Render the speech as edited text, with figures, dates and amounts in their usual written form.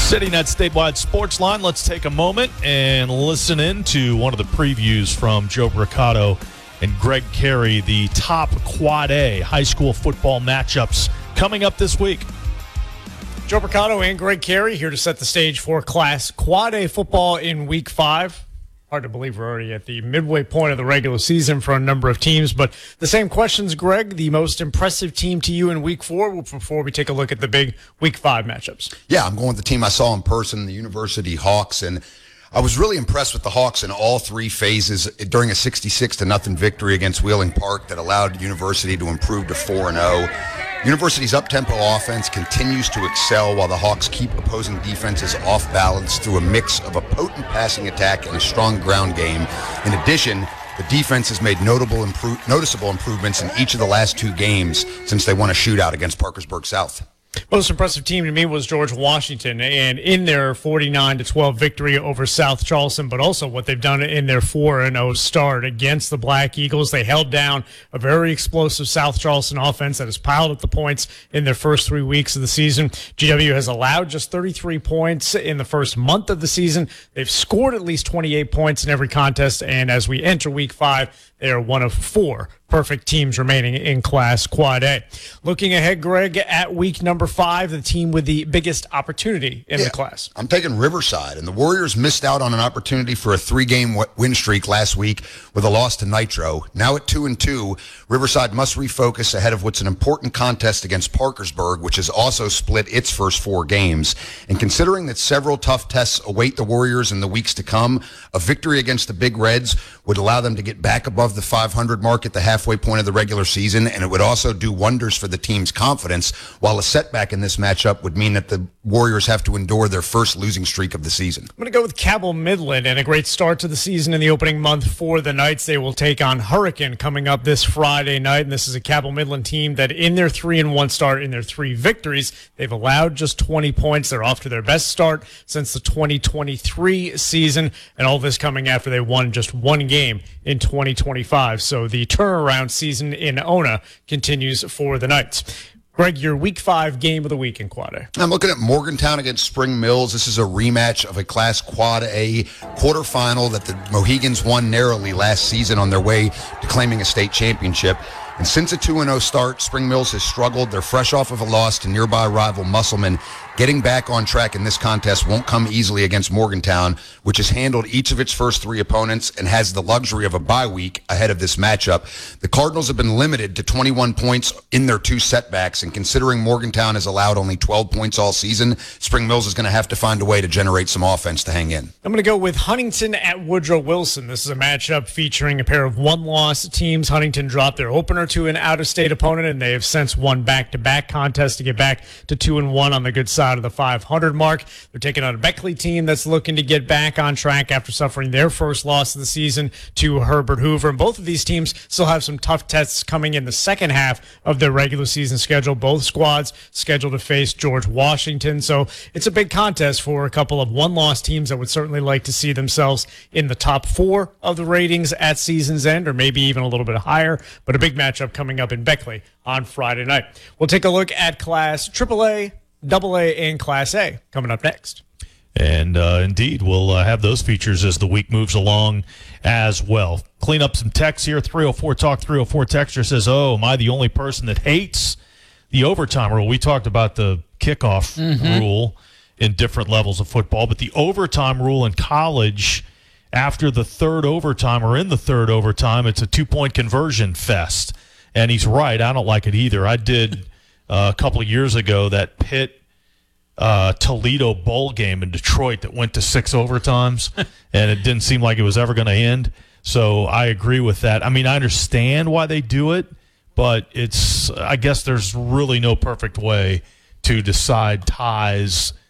Sitting at Statewide Sports Line, let's take a moment and listen in to one of the previews from Joe Bricado and Greg Carey, the top Quad A high school football matchups coming up this week. Joe Bricado and Greg Carey here to set the stage for Class Quad A football in Week 5. Hard to believe we're already at the midway point of the regular season for a number of teams, but the same questions, Greg. The most impressive team to you in Week 4 before we take a look at the big Week 5 matchups? Yeah, I'm going with the team I saw in person, the University Hawks, and I was really impressed with the Hawks in all three phases during a 66-0 victory against Wheeling Park that allowed University to improve to 4-0. University's up-tempo offense continues to excel while the Hawks keep opposing defenses off balance through a mix of a potent passing attack and a strong ground game. In addition, the defense has made noticeable improvements in each of the last two games since they won a shootout against Parkersburg South. Most impressive team to me was George Washington, and in their 49-12 victory over South Charleston, but also what they've done in their 4-0 start against the Black Eagles. They held down a very explosive South Charleston offense that has piled up the points in their first 3 weeks of the season. GW has allowed just 33 points in the first month of the season. They've scored at least 28 points in every contest, and as we enter Week 5, they are one of 4 perfect teams remaining in Class Quad A. Looking ahead, Greg, at week number 5, the team with the biggest opportunity in the class. I'm taking Riverside, and the Warriors missed out on an opportunity for a 3-game win streak last week with a loss to Nitro. Now at 2-2, Riverside must refocus ahead of what's an important contest against Parkersburg, which has also split its first 4 games. And considering that several tough tests await the Warriors in the weeks to come, a victory against the Big Reds would allow them to get back above the 500 mark at the halfway point of the regular season, and it would also do wonders for the team's confidence, while a setback in this matchup would mean that the Warriors have to endure their first losing streak of the season. I'm going to go with Cabell Midland, and a great start to the season in the opening month for the Knights. They will take on Hurricane coming up this Friday night, and this is a Cabell Midland team that in their 3-1 start, in their 3 victories, they've allowed just 20 points. They're off to their best start since the 2023 season, and all this coming after they won just 1 game in 2025. So the turnaround season in Ona continues for the Knights. Greg, your Week 5 game of the week in Quad A. I'm looking at Morgantown against Spring Mills. This is a rematch of a Class Quad A quarterfinal that the Mohegans won narrowly last season on their way to claiming a state championship. And since a 2-0 start, Spring Mills has struggled. They're fresh off of a loss to nearby rival Musselman. Getting back on track in this contest won't come easily against Morgantown, which has handled each of its first 3 opponents and has the luxury of a bye week ahead of this matchup. The Cardinals have been limited to 21 points in their 2 setbacks, and considering Morgantown has allowed only 12 points all season, Spring Mills is going to have to find a way to generate some offense to hang in. I'm going to go with Huntington at Woodrow Wilson. This is a matchup featuring a pair of one-loss teams. Huntington dropped their opener to an out-of-state opponent, and they have since won back-to-back contests to get back to 2-1 on the good side of the 500 mark. They're taking on a Beckley team that's looking to get back on track after suffering their first loss of the season to Herbert Hoover. And both of these teams still have some tough tests coming in the second half of their regular season schedule. Both squads scheduled to face George Washington. So it's a big contest for a couple of one-loss teams that would certainly like to see themselves in the top 4 of the ratings at season's end, or maybe even a little bit higher. But a big matchup coming up in Beckley on Friday night. We'll take a look at Class AAA, AA, and Class A coming up next. And indeed, we'll have those features as the week moves along as well. Clean up some text here. 304 Talk 304 texter says, "Oh, am I the only person that hates the overtime rule?" We talked about the kickoff rule in different levels of football, but the overtime rule in college, after the third overtime or in the third overtime, it's a 2-point conversion fest. And he's right. I don't like it either. I did a couple of years ago that Pitt Toledo bowl game in Detroit that went to 6 overtimes, and it didn't seem like it was ever going to end. So I agree with that. I mean, I understand why they do it, but I guess there's really no perfect way to decide ties